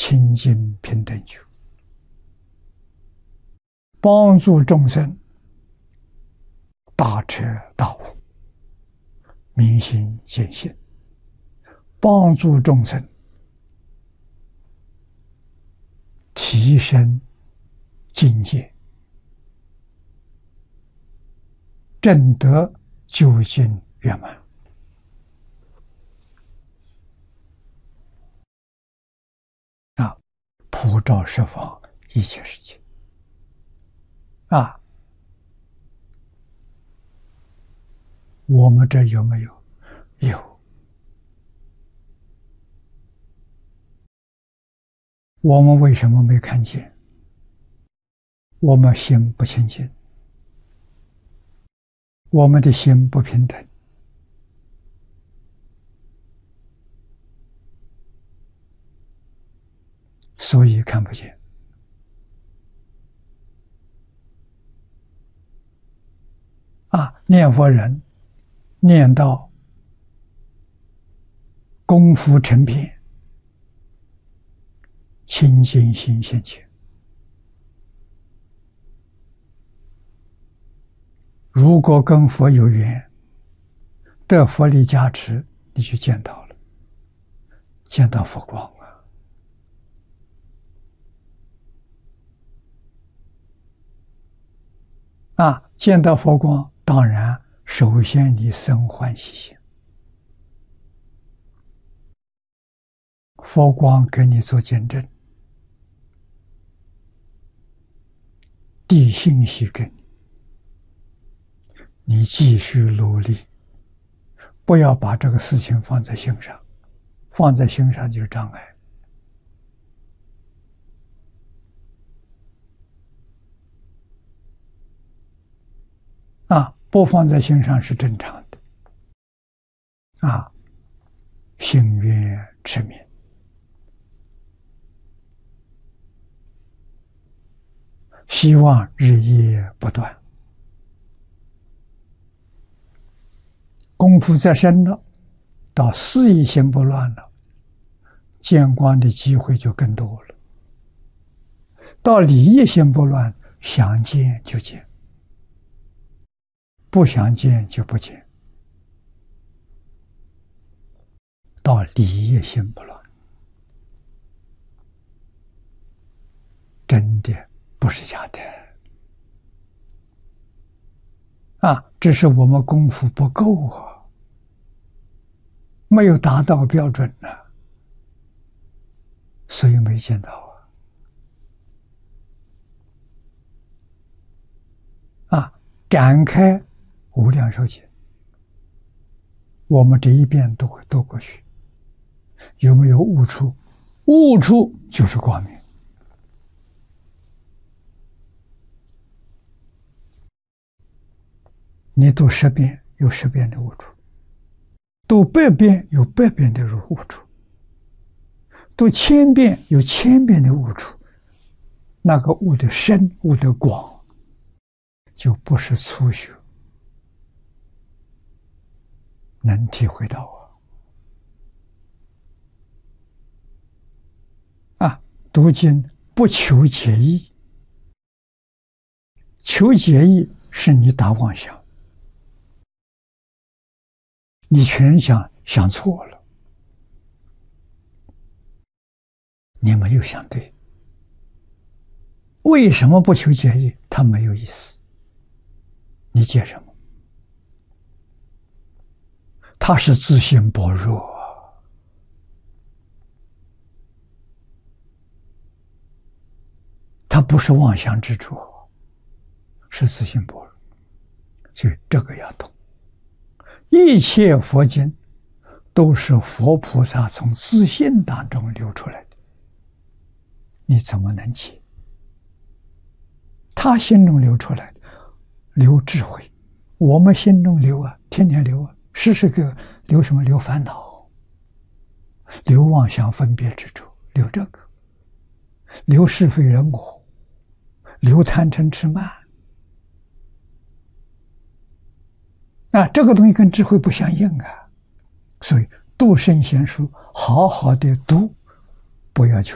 清净平等觉，帮助众生大彻大悟，明心见性，帮助众生提升境界，证得究竟圆满。普照十方一切世界。我们这有没有？有。我们为什么没看见？我们心不清净，我们的心不平等，所以看不见。念佛人念到功夫成片，清净心现前。如果跟佛有缘，得佛力加持，你就见到了，见到佛光见到佛光，当然首先你生欢喜心，佛光给你做见证，递信息给你，你继续努力，不要把这个事情放在心上，放在心上就是障碍。不放在心上是正常的。心愿持名，希望日夜不断。功夫再深了，到事业心不乱了，见光的机会就更多了。到理业心不乱，想见就见，不想见就不见。到理业心不乱，真的不是假的。只是我们功夫不够没有达到标准所以没见到展开无量寿经，我们这一遍都会读过去。有没有悟出？悟出就是光明。你读10遍有10遍的悟出，读100遍有100遍的悟出，读1000遍有1000遍的悟出。那个悟的深，悟的广，就不是初学能体会到读经不求解义，求解义是你打妄想，你全想错了，你没有想对。为什么不求解义？它没有意思，你解什么？它是自信薄弱，它不是妄想执着，是自信薄弱。所以这个要懂。一切佛经都是佛菩萨从自信当中流出来的，你怎么能解？他心中流出来的，流智慧，我们心中流天天流时时刻流什么？流烦恼，流妄想分别之处，流这个，流是非人我，流贪嗔痴慢。这个东西跟智慧不相应所以读圣贤书，好好的读，不要求